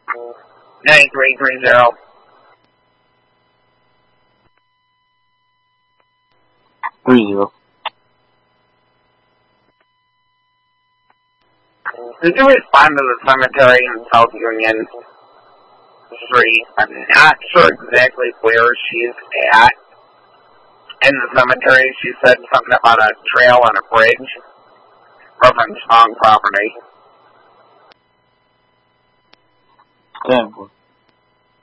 9330. Did you respond to the cemetery in South Union Street? I'm not sure exactly where she's at in the cemetery. She said something about a trail and a bridge. Reference wrong property. 10